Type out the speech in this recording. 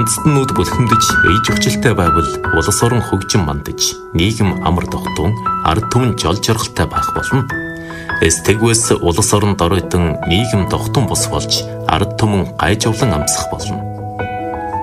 үндэстнүүд бүлхэмдэж ээж хүчилтэй байвал улс орон хөгжин мандаж, нийгэм амар тогтун, ард түмэн жол жаргалтай байх болно. Эстэгвэс улс оронд оройтон нийгэм тогтун бус болж, ард түмэн гайжавлан амсах болно.